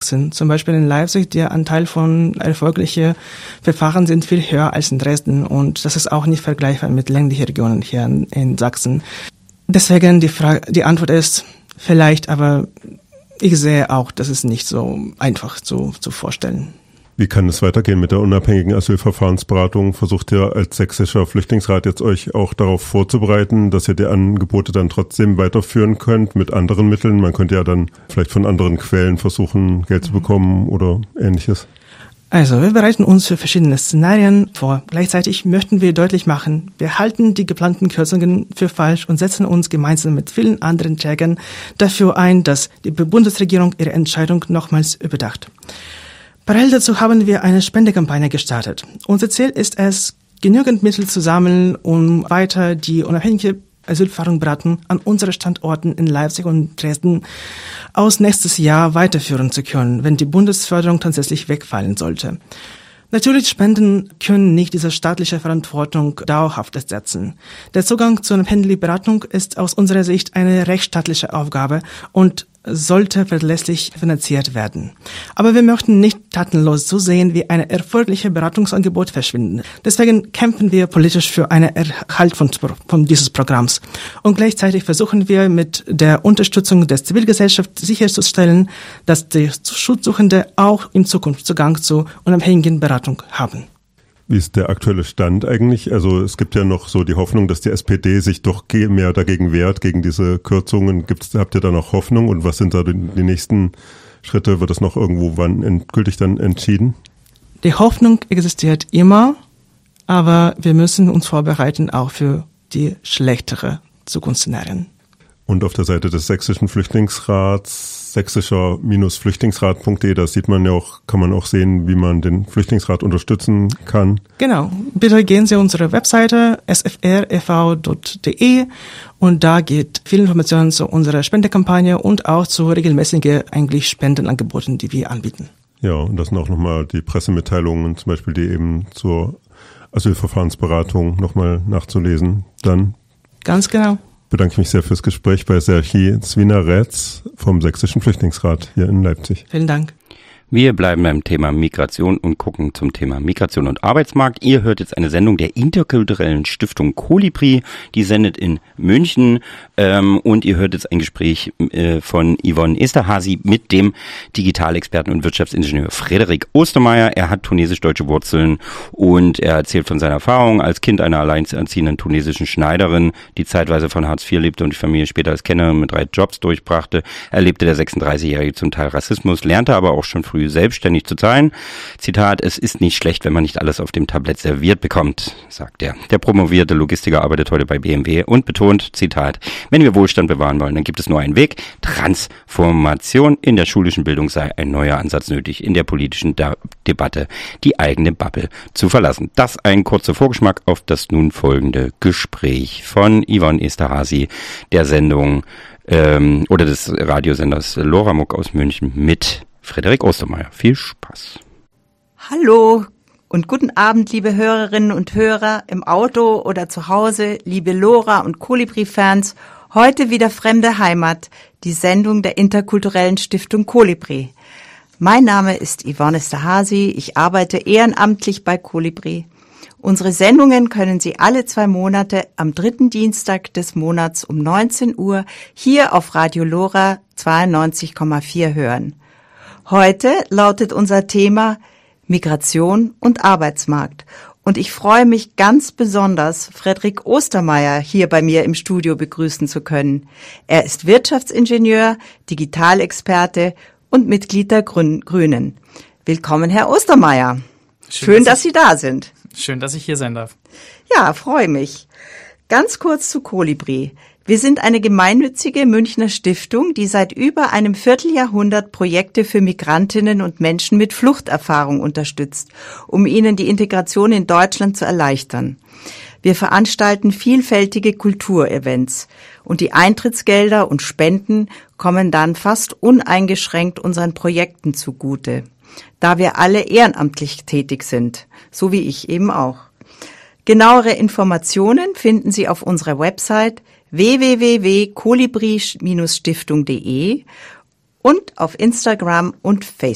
Sachsen. Zum Beispiel in Leipzig, der Anteil von erfolglichen Verfahren sind viel höher als in Dresden und das ist auch nicht vergleichbar mit ländlichen Regionen hier in Sachsen. Deswegen die Antwort ist vielleicht, aber ich sehe auch, das ist nicht so einfach zu vorstellen. Wie kann es weitergehen mit der unabhängigen Asylverfahrensberatung? Versucht ihr als Sächsischer Flüchtlingsrat jetzt euch auch darauf vorzubereiten, dass ihr die Angebote dann trotzdem weiterführen könnt mit anderen Mitteln? Man könnte ja dann vielleicht von anderen Quellen versuchen, Geld zu bekommen oder Ähnliches. Also, wir bereiten uns für verschiedene Szenarien vor. Gleichzeitig möchten wir deutlich machen, wir halten die geplanten Kürzungen für falsch und setzen uns gemeinsam mit vielen anderen Trägern dafür ein, dass die Bundesregierung ihre Entscheidung nochmals überdacht. Parallel dazu haben wir eine Spendekampagne gestartet. Unser Ziel ist es, genügend Mittel zu sammeln, um weiter die unabhängige Asylverfahrensberatung an unseren Standorten in Leipzig und Dresden aus nächstes Jahr weiterführen zu können, wenn die Bundesförderung tatsächlich wegfallen sollte. Natürlich, Spenden können nicht diese staatliche Verantwortung dauerhaft ersetzen. Der Zugang zu unabhängiger Beratung ist aus unserer Sicht eine rechtsstaatliche Aufgabe und sollte verlässlich finanziert werden. Aber wir möchten nicht tatenlos zusehen, wie ein erfolgreiches Beratungsangebot verschwinden. Deswegen kämpfen wir politisch für einen Erhalt von dieses Programms. Und gleichzeitig versuchen wir mit der Unterstützung der Zivilgesellschaft sicherzustellen, dass die Schutzsuchende auch in Zukunft Zugang zu unabhängigen Beratung haben. Wie ist der aktuelle Stand eigentlich? Also es gibt ja noch so die Hoffnung, dass die SPD sich doch mehr dagegen wehrt, gegen diese Kürzungen. Habt ihr da noch Hoffnung und was sind da die nächsten Schritte? Wird das noch irgendwo wann endgültig dann entschieden? Die Hoffnung existiert immer, aber wir müssen uns vorbereiten auch für die schlechtere Zukunftsszenarien. Und auf der Seite des Sächsischen Flüchtlingsrats, sächsischer-flüchtlingsrat.de, da kann man auch sehen, wie man den Flüchtlingsrat unterstützen kann. Genau. Bitte gehen Sie auf unsere Webseite sfrev.de und da geht viel Informationen zu unserer Spendekampagne und auch zu regelmäßigen Spendenangeboten, die wir anbieten. Ja, und das sind auch nochmal die Pressemitteilungen, zum Beispiel die eben zur Asylverfahrensberatung nochmal nachzulesen. Dann ganz genau. Bedanke ich mich sehr fürs Gespräch bei Serhii Zwiener-Rätz vom Sächsischen Flüchtlingsrat hier in Leipzig. Vielen Dank. Wir bleiben beim Thema Migration und gucken zum Thema Migration und Arbeitsmarkt. Ihr hört jetzt eine Sendung der interkulturellen Stiftung Kolibri, die sendet in München und ihr hört jetzt ein Gespräch von Yvonne Esterhazy mit dem Digitalexperten und Wirtschaftsingenieur Frederik Ostermeier. Er hat tunesisch-deutsche Wurzeln und er erzählt von seiner Erfahrung als Kind einer alleinerziehenden tunesischen Schneiderin, die zeitweise von Hartz IV lebte und die Familie später als Kennerin mit 3 Jobs durchbrachte. Erlebte der 36-Jährige zum Teil Rassismus, lernte aber auch schon früh selbstständig zu sein. Zitat, es ist nicht schlecht, wenn man nicht alles auf dem Tablett serviert bekommt, sagt er. Der promovierte Logistiker arbeitet heute bei BMW und betont, Zitat, wenn wir Wohlstand bewahren wollen, dann gibt es nur einen Weg. Transformation in der schulischen Bildung sei ein neuer Ansatz nötig, in der politischen Debatte die eigene Bubble zu verlassen. Das ein kurzer Vorgeschmack auf das nun folgende Gespräch von Yvonne Esterhazy, der Sendung oder des Radiosenders Loramuk aus München mit Frederik Ostermeier. Viel Spaß. Hallo und guten Abend, liebe Hörerinnen und Hörer im Auto oder zu Hause, liebe Lora- und Kolibri-Fans. Heute wieder Fremde Heimat, die Sendung der interkulturellen Stiftung Kolibri. Mein Name ist Yvonne Esterhazy, ich arbeite ehrenamtlich bei Kolibri. Unsere Sendungen können Sie alle 2 Monate am 3. Dienstag des Monats um 19 Uhr hier auf Radio Lora 92,4 hören. Heute lautet unser Thema Migration und Arbeitsmarkt. Und ich freue mich ganz besonders, Frederik Ostermeier hier bei mir im Studio begrüßen zu können. Er ist Wirtschaftsingenieur, Digitalexperte und Mitglied der Grünen. Willkommen, Herr Ostermeier. Schön, dass Sie da sind. Schön, dass ich hier sein darf. Ja, freue mich. Ganz kurz zu Kolibri. Wir sind eine gemeinnützige Münchner Stiftung, die seit über einem Vierteljahrhundert Projekte für Migrantinnen und Menschen mit Fluchterfahrung unterstützt, um ihnen die Integration in Deutschland zu erleichtern. Wir veranstalten vielfältige Kulturevents und die Eintrittsgelder und Spenden kommen dann fast uneingeschränkt unseren Projekten zugute, da wir alle ehrenamtlich tätig sind, so wie ich eben auch. Genauere Informationen finden Sie auf unserer Website www.kolibri-stiftung.de und auf Instagram und Facebook.